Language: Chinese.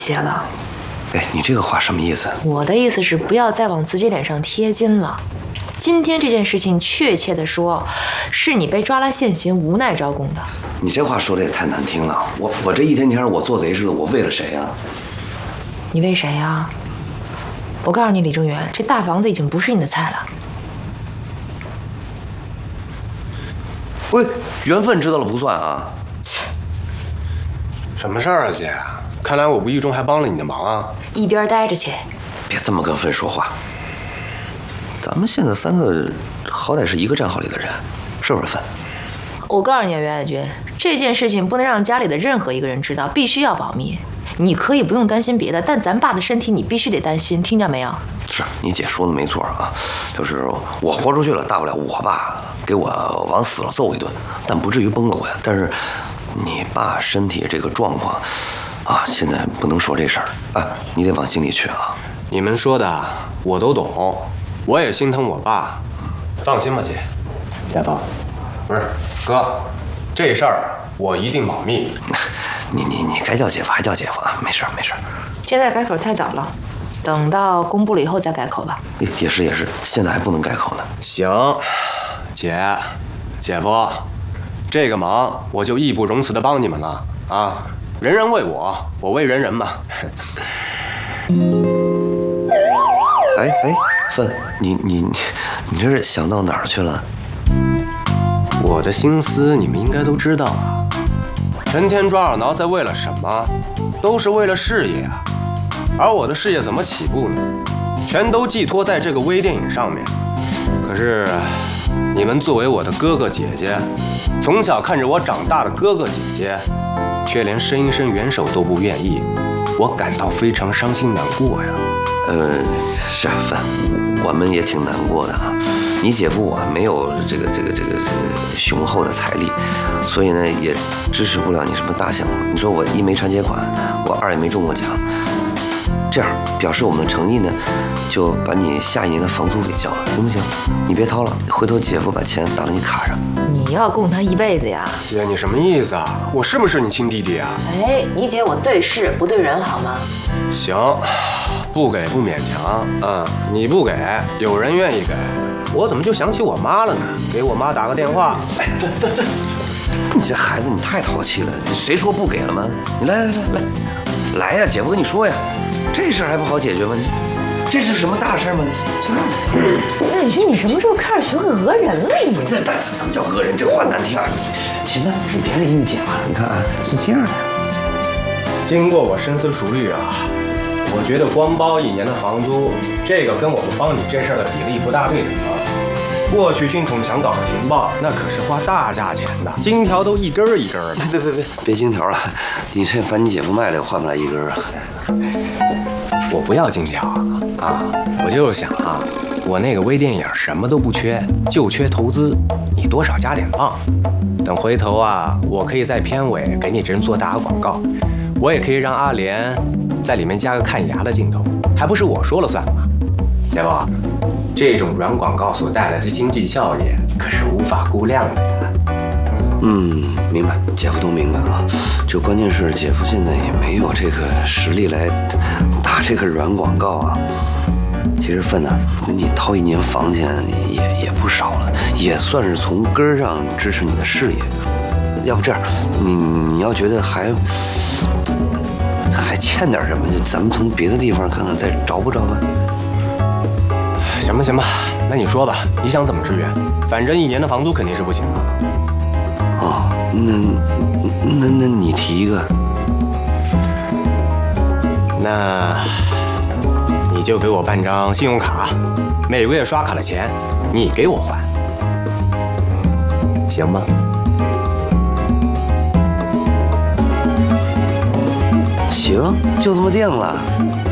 结了。 哎，你这个话什么意思？ 我的意思是不要再往自己脸上贴金了。今天这件事情，确切的说，是你被抓来现行，无奈招供的。 你这话说的也太难听了。我这一天天我做贼似的，我为了谁呀？ 你为谁呀？我告诉你，李正元，这大房子已经不是你的菜了。 喂，缘分知道了不算啊。 切， 什么事儿啊，姐？看来我无意中还帮了你的忙啊。 一边待着去。 别这么跟芬说话。咱们现在3个好歹是一个战壕里的人，是不是芬？ 我告诉你，袁海军，这件事情不能让家里的任何一个人知道，必须要保密。你可以不用担心别的，但咱爸的身体你必须得担心，听见没有？ 是你姐说的没错啊，就是我豁出去了，大不了我爸给我往死了揍一顿，但不至于崩了我呀。但是你爸身体这个状况啊，现在不能说这事儿啊，你得往心里去啊。 你们说的我都懂，我也心疼我爸。放心吧，姐。家宝，不是哥，这事儿我一定保密。 你该叫姐夫还叫姐夫啊，没事没事。 现在改口太早了，等到公布了以后再改口吧。 也是，现在还不能改口呢。 行，姐夫，这个忙我就义不容辞的帮你们了啊！人人为我，我为人人嘛。 哎，芬，你这是想到哪儿去了？ 我的心思你们应该都知道啊。成天抓耳挠腮为了什么？都是为了事业啊。而我的事业怎么起步呢？全都寄托在这个微电影上面。可是，你们作为我的哥哥姐姐，从小看着我长大的哥哥姐姐，却连伸一伸援手都不愿意，我感到非常伤心难过呀。 是啊，芬，我们也挺难过的啊。你姐夫我没有这个雄厚的财力，所以呢也支持不了你什么大项目。你说我一没缠结款，我2也没中过奖。这样表示我们的诚意呢，就把你下1年的房租给交了，行不行？你别掏了，回头姐夫把钱打到你卡上。 你要供他一辈子呀？ 姐，你什么意思啊？我是不是你亲弟弟啊？ 哎，你姐我对事不对人，好吗？ 行，不给不勉强啊。你不给，有人愿意给。我怎么就想起我妈了呢？给我妈打个电话。 哎，芬，你这孩子你太淘气了，谁说不给了吗？你来呀，姐夫跟你说呀，这事儿还不好解决吗？这是什么大事吗？ 岳宇军，你什么时候开始学会讹人了你？ 这怎么叫讹人？这话难听啊！行了，别给你讲了。你看啊，是这样的。 经过我深思熟虑啊，我觉得光包1年的房租，这个跟我不帮你这事儿的比例不大对等。过去军统想搞个情报，那可是花大价钱的，金条都一根一根的。 别金条了，你这把你姐夫卖了也换不来1根啊。 我不要金条啊，我就是想啊，我那个微电影什么都不缺，就缺投资，你多少加点棒。等回头啊，我可以在片尾给你人做打广告，我也可以让阿莲在里面加个看牙的镜头，还不是我说了算吗？姐夫，这种软广告所带来的经济效益可是无法估量的呀。 明白，姐夫都明白啊。就关键是姐夫现在也没有这个实力来打这个软广告啊。其实芬呐，你掏1年房钱也不少了，也算是从根儿上支持你的事业。要不这样，你要觉得还欠点什么，就咱们从别的地方看看，再找不着吧？ 行吧，那你说吧，你想怎么支援？反正1年的房租肯定是不行了。 哦，那你提一个。 那你就给我办张信用卡，每个月刷卡的钱你给我还，行吗？ 行，就这么定了。